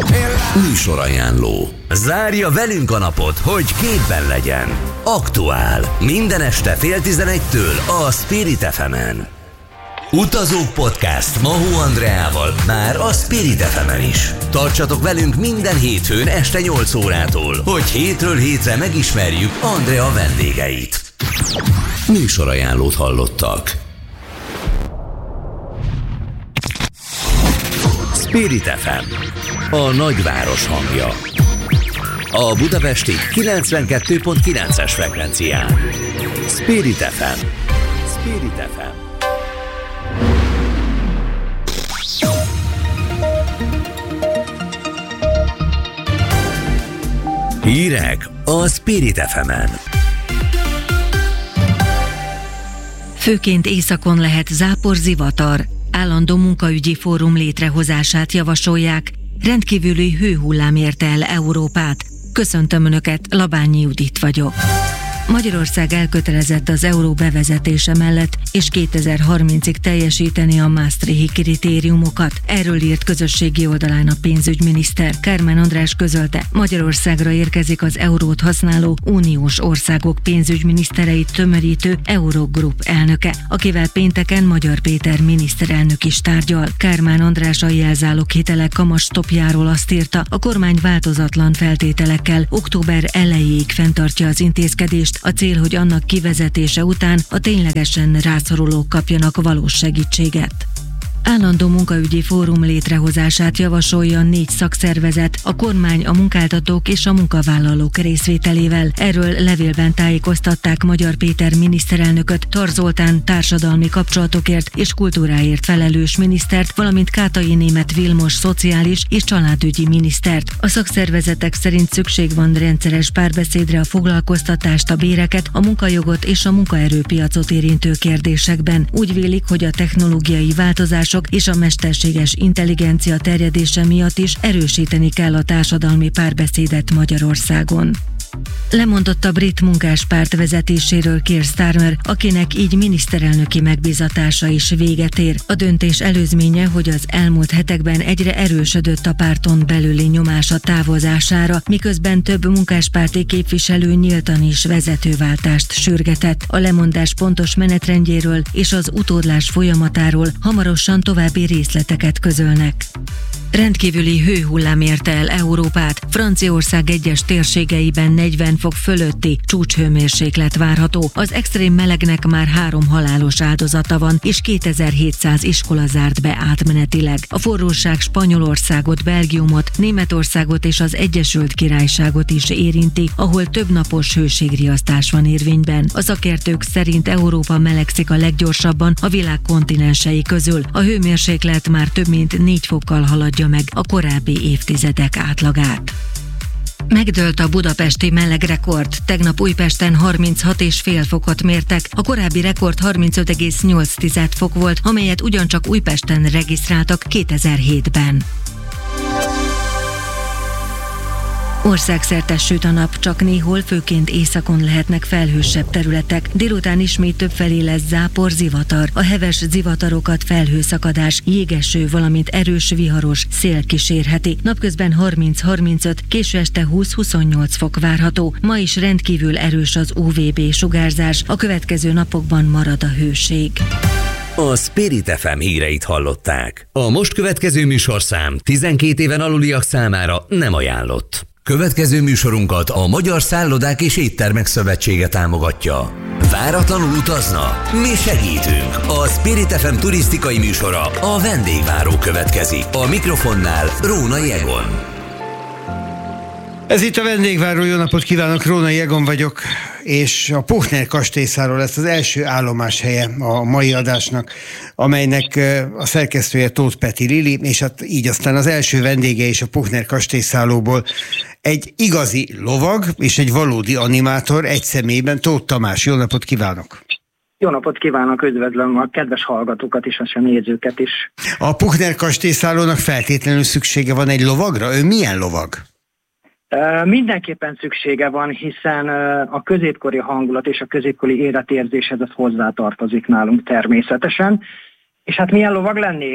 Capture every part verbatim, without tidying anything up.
Műsorajánló. Zárja velünk a napot, hogy képben legyen. Aktuál. Minden este fél tizenegytől a Spirit ef emen. Utazók Podcast Mahó Andreával már a Spirit ef emen is. Tartsatok velünk minden hétfőn este nyolc órától, hogy hétről hétre megismerjük Andrea vendégeit. Műsorajánlót hallottak. Spirit ef em, a nagyváros hangja. A budapesti kilencvenkettő pont kilences frekvencián. Spirit ef em. Spirit ef em. Hírek a Spirit ef emen. Főként északon lehet zápor-zivatar. Állandó munkaügyi fórum létrehozását javasolják. Rendkívüli hőhullám érte el Európát. Köszöntöm Önöket, Labányi Judit vagyok. Magyarország elkötelezett az euró bevezetése mellett, és kétezer-harmincig teljesíteni a maastrichti kritériumokat. Erről írt közösségi oldalán a pénzügyminiszter. Kármán András közölte, Magyarországra érkezik az eurót használó uniós országok pénzügyminisztereit tömörítő Eurogroup elnöke, akivel pénteken Magyar Péter miniszterelnök is tárgyal. Kármán András a jelzálog hitelek kamatstopjáról azt írta, a kormány változatlan feltételekkel október elejéig fenntartja az intézkedést. A cél, hogy annak kivezetése után a ténylegesen rászorulók kapjanak valós segítséget. Állandó munkaügyi fórum létrehozását javasolja négy szakszervezet, a kormány, a munkáltatók és a munkavállalók részvételével. Erről levélben tájékoztatták Magyar Péter miniszterelnököt, Tar Zoltán társadalmi kapcsolatokért és kultúráért felelős minisztert, valamint Kátai Németh Vilmos szociális és családügyi minisztert. A szakszervezetek szerint szükség van rendszeres párbeszédre a foglalkoztatást, a béreket, a munkajogot és a munkaerőpiacot érintő kérdésekben. Úgy vélik, hogy a technológiai változás és a mesterséges intelligencia terjedése miatt is erősíteni kell a társadalmi párbeszédet Magyarországon. Lemondott a brit munkáspárt vezetéséről Keir Starmer, akinek így miniszterelnöki megbízatása is véget ér. A döntés előzménye, hogy az elmúlt hetekben egyre erősödött a párton belüli nyomás a távozására, miközben több munkáspárti képviselő nyíltan is vezetőváltást sürgetett. A lemondás pontos menetrendjéről és az utódlás folyamatáról hamarosan további részleteket közölnek. Rendkívüli hőhullám érte el Európát. Franciaország egyes térségeiben negyven fok fölötti csúcshőmérséklet várható. Az extrém melegnek már három halálos áldozata van, és kétezer-hétszáz iskola zárt be átmenetileg. A forróság Spanyolországot, Belgiumot, Németországot és az Egyesült Királyságot is érinti, ahol több napos hőségriasztás van érvényben. A szakértők szerint Európa melegszik a leggyorsabban a világ kontinensei közül. A hőmérséklet már több mint négy fokkal haladja meg a korábbi évtizedek átlagát. Megdőlt a budapesti melegrekord. Tegnap Újpesten harminchat egész öt fokot mértek, a korábbi rekord harmincöt egész nyolc fok volt, amelyet ugyancsak Újpesten regisztráltak kétezer-hétben. Országszerte süt a nap, csak néhol, főként északon lehetnek felhősebb területek. Délután ismét többfelé lesz zápor, zivatar. A heves zivatarokat felhőszakadás, jégeső, valamint erős viharos szél kísérheti. Napközben harminc-harmincöt, késő este húsz-huszonnyolc fok várható. Ma is rendkívül erős az u vé bé sugárzás, a következő napokban marad a hőség. A Spirit ef em híreit hallották. A most következő műsorszám tizenkét éven aluliak számára nem ajánlott. Következő műsorunkat a Magyar Szállodák és Éttermek Szövetsége támogatja. Váratlanul utazna? Mi segítünk! A Spirit ef em turisztikai műsora, a Vendégváró következik. A mikrofonnál Rónai Egon. Ez itt a Vendégváró, jó napot kívánok, Rónai Egon vagyok, és a Puchner kastélyszálló lesz az első állomáshelye a mai adásnak, amelynek a szerkesztője Tóth Peti Lili, és hát így aztán az első vendége is a Puchner kastélyszállóból egy igazi lovag és egy valódi animátor egy személyben, Tóth Tamás. Jó napot kívánok! Jó napot kívánok, üdvözlöm a kedves hallgatókat is, és a nézőket is. A Puchner kastélyszállónak feltétlenül szüksége van egy lovagra? Ő milyen lovag? Mindenképpen szüksége van, hiszen a középkori hangulat és a középkori életérzéshez ez hozzátartozik nálunk természetesen. És hát milyen lovag lennék?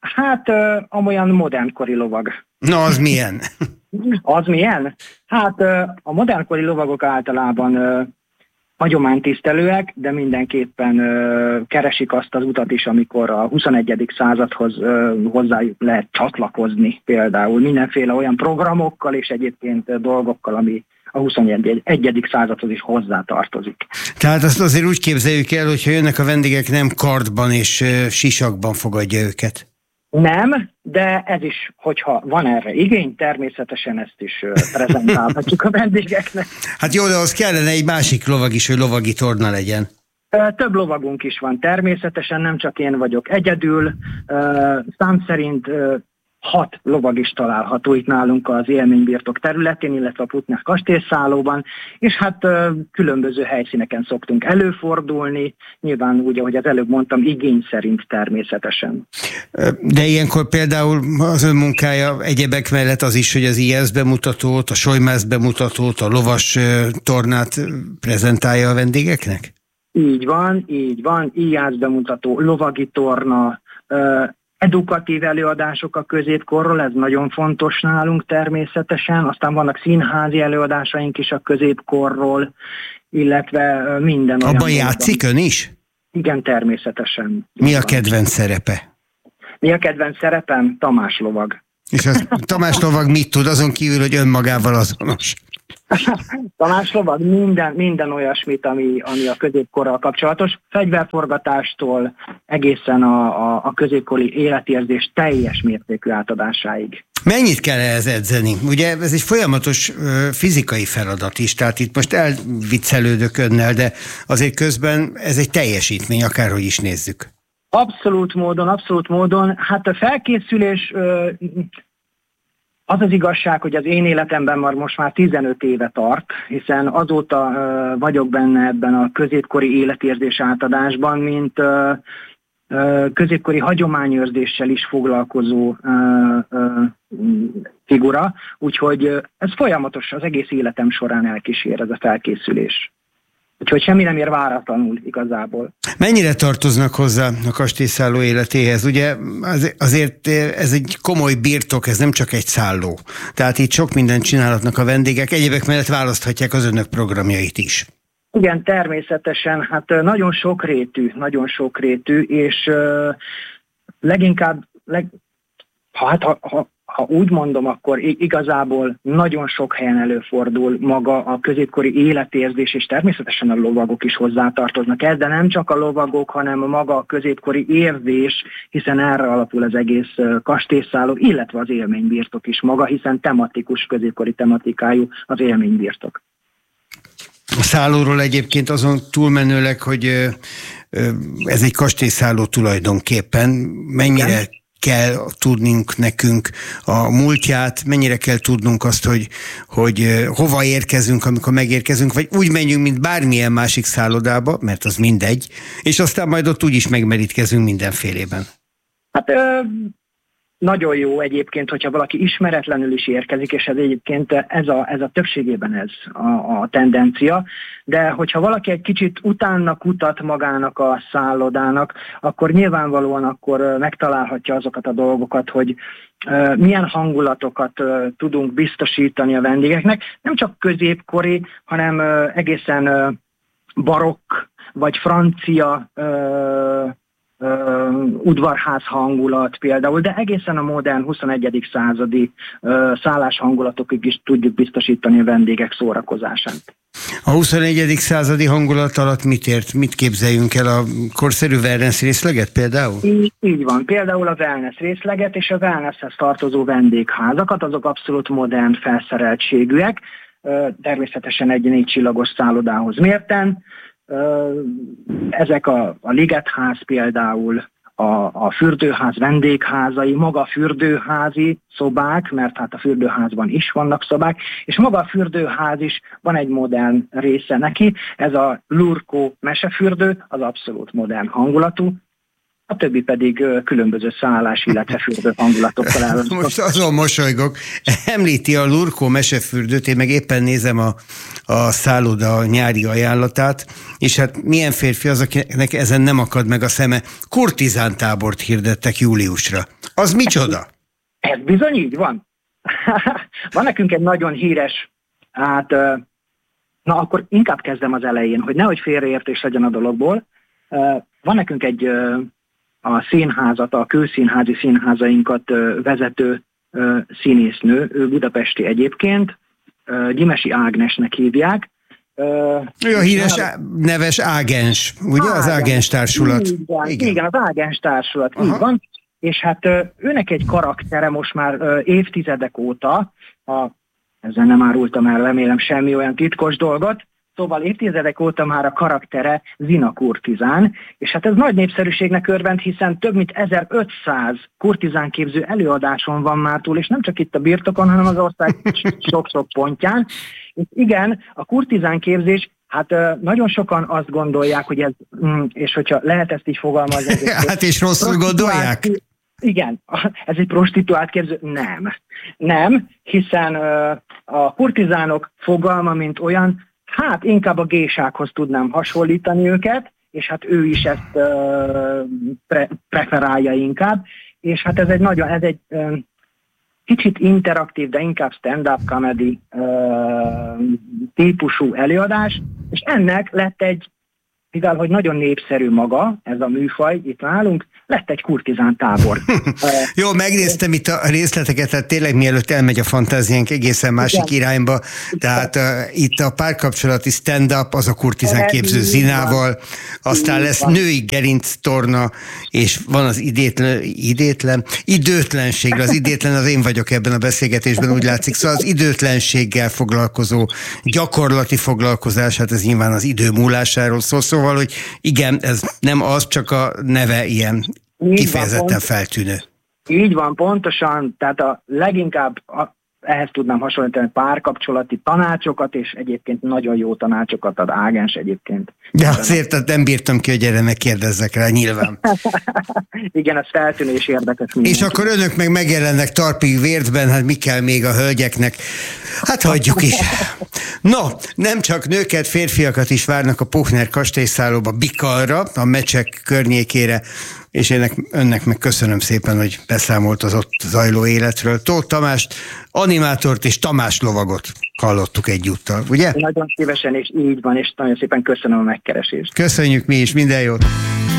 Hát amolyan modernkori lovag. Na, az milyen? Az milyen? Hát a modernkori lovagok általában hagyománytisztelőek, de mindenképpen ö, keresik azt az utat is, amikor a huszonegyedik századhoz ö, hozzájuk lehet csatlakozni például mindenféle olyan programokkal és egyébként ö, dolgokkal, ami a huszonegyedik századhoz is hozzátartozik. Tehát azt azért úgy képzeljük el, hogyha jönnek a vendégek, nem kardban és ö, sisakban fogadja őket. Nem, de ez is, hogyha van erre igény, természetesen ezt is prezentálhatjuk a vendégeknek. Hát jó, de az kellene egy másik lovag is, hogy lovagi torna legyen. Több lovagunk is van természetesen, nem csak én vagyok egyedül. Szám szerint hat lovag is található itt nálunk az élménybirtok területén, illetve a Putner kastélyszállóban, és hát különböző helyszíneken szoktunk előfordulni, nyilván úgy, ahogy az előbb mondtam, igény szerint természetesen. De ilyenkor például az ön munkája egyebek mellett az is, hogy az i e es zé bemutatót, a Sojmász bemutatót, a lovas tornát prezentálja a vendégeknek? Így van, így van, i e es zé bemutató, lovagi torna, edukatív előadások a középkorról, ez nagyon fontos nálunk természetesen, aztán vannak színházi előadásaink is a középkorról, illetve minden olyan... Abban játszik ön is? Igen, természetesen. Mi a kedvenc szerepe? Mi a kedvenc szerepem? Tamás lovag. És az, Tamás lovag mit tud, azon kívül, hogy önmagával azonos? Tamás lovag minden, minden olyasmit, ami, ami a középkorral kapcsolatos, fegyverforgatástól egészen a, a, a középkori életérzés teljes mértékű átadásáig. Mennyit kell ehhez edzeni? Ugye ez egy folyamatos ö, fizikai feladat is, tehát itt most elviccelődök önnel, de azért közben ez egy teljesítmény, akárhogy is nézzük. Abszolút módon, abszolút módon. Hát a felkészülés... Ö, Az az igazság, hogy az én életemben már most már tizenöt éve tart, hiszen azóta uh, vagyok benne ebben a középkori életérzés átadásban, mint uh, uh, középkori hagyományőrzéssel is foglalkozó uh, uh, figura, úgyhogy uh, ez folyamatos, az egész életem során elkísér ez a felkészülés. Úgyhogy semmi nem ér váratlanul igazából. Mennyire tartoznak hozzá a kastélyszálló életéhez? Ugye azért ez egy komoly birtok, ez nem csak egy szálló. Tehát itt sok mindent csinálhatnak a vendégek, egyébek mellett választhatják az önök programjait is. Igen, természetesen, hát nagyon sokrétű, nagyon sokrétű, és uh, leginkább, leg, hát ha, ha, ha úgy mondom, akkor igazából nagyon sok helyen előfordul maga a középkori életérzés, és természetesen a lovagok is hozzátartoznak ez, de nem csak a lovagok, hanem a maga a középkori érzés, hiszen erre alapul az egész kastélyszálló, illetve az élménybirtok is maga, hiszen tematikus, középkori tematikájú az élménybirtok. A szállóról egyébként azon túlmenőleg, hogy ez egy kastélyszálló tulajdonképpen, mennyire igen? kell tudnunk nekünk a múltját, mennyire kell tudnunk azt, hogy, hogy hova érkezünk, amikor megérkezünk, vagy úgy menjünk, mint bármilyen másik szállodába, mert az mindegy, és aztán majd ott úgyis megmerítkezünk mindenfélében. Hát ö, nagyon jó egyébként, hogyha valaki ismeretlenül is érkezik, és ez egyébként ez a, ez a többségében ez a, a tendencia, de hogyha valaki egy kicsit utána kutat magának a szállodának, akkor nyilvánvalóan akkor megtalálhatja azokat a dolgokat, hogy uh, milyen hangulatokat uh, tudunk biztosítani a vendégeknek, nem csak középkori, hanem uh, egészen uh, barokk, vagy francia uh, Uh, udvarház hangulat például, de egészen a modern huszonegyedik századi uh, szállás hangulatokig is tudjuk biztosítani a vendégek szórakozását. A huszonegyedik századi hangulat alatt mit ért? Mit képzeljünk el? A korszerű wellness részleget például? Így, így van. Például a wellness részleget és a wellnesshez tartozó vendégházakat, azok abszolút modern felszereltségűek, uh, természetesen egy négy csillagos szállodához mérten. Ezek a, a ligetház például, a, a fürdőház vendégházai, maga a fürdőházi szobák, mert hát a fürdőházban is vannak szobák, és maga a fürdőház is van egy modern része neki, ez a Lurkó mesefürdő, az abszolút modern hangulatú. a többi pedig különböző szállás, illetve fürdő hangulatokkal áll. Most azon mosolygok. Említi a Lurkó mesefürdőt, én meg éppen nézem a, a szálloda nyári ajánlatát, és hát milyen férfi az, akinek ezen nem akad meg a szeme. Kurtizántábort hirdettek júliusra. Az micsoda? Ez bizony így van. Van nekünk egy nagyon híres, hát, na akkor inkább kezdem az elején, hogy nehogy félreértés legyen a dologból. Van nekünk egy a színházat, a külszínházi színházainkat vezető színésznő, ő budapesti egyébként, Gyimesi Ágnesnek hívják. Ő a híres á, neves Ágens, ugye? Ágens. Az Ágens társulat. Igen, igen. igen, az Ágens társulat, Aha. így van. És hát őnek egy karaktere most már évtizedek óta, a, ezzel nem árultam el, remélem semmi olyan titkos dolgot, szóval évtizedek óta már a karaktere Zina kurtizán, és hát ez nagy népszerűségnek örvend, hiszen több mint ezerötszáz kurtizánképző előadáson van már túl, és nem csak itt a birtokon, hanem az ország sok-sok pontján. És igen, a kurtizánképzés, hát nagyon sokan azt gondolják, hogy ez, és hogyha lehet ezt így fogalmazni. Hát és rosszul gondolják? Igen, ez egy prostituált képző? Nem. Nem, hiszen a kurtizánok fogalma, mint olyan, hát inkább a gésákhoz tudnám hasonlítani őket, és hát ő is ezt pre- preferálja inkább, és hát ez egy nagyon, ez egy kicsit interaktív, de inkább stand-up comedy típusú előadás, és ennek lett egy, mivel hogy nagyon népszerű maga ez a műfaj itt nálunk, lett egy kurtizán tábor. Jó, megnéztem itt a részleteket, tehát tényleg mielőtt elmegy a fantáziánk egészen másik Igen. irányba, tehát uh, itt a párkapcsolati stand-up, az a kurtizán képző Zinával, aztán lesz női gerinc torna, és van az idétlen, idétlen, időtlenség, az idétlen az én vagyok ebben a beszélgetésben, úgy látszik, szóval az időtlenséggel foglalkozó gyakorlati foglalkozás, hát ez nyilván az idő múlásáról szól, szóval, hogy igen, ez nem az, csak a neve ilyen kifejezetten feltűnő. Így van, pontosan, tehát a leginkább a, ehhez tudnám hasonlítani párkapcsolati tanácsokat, és egyébként nagyon jó tanácsokat ad Ágens egyébként. De azért nem bírtam ki, hogy erre ne kérdezzek rá, nyilván. Igen, ez feltűnő és érdekes. És akkor önök meg megjelennek talpig vértben, hát mi kell még a hölgyeknek? Hát hagyjuk is. No, nem csak nőket, férfiakat is várnak a Puchner kastélyszállóba Bikalra, a Mecsek környékére, és énnek, önnek meg köszönöm szépen, hogy beszámolt az ott zajló életről. Tóth Tamást, animátort és Tamás lovagot hallottuk egyúttal, ugye? Nagyon szívesen, és így van, és nagyon szépen köszönöm a megkeresést. Köszönjük mi is, minden jót!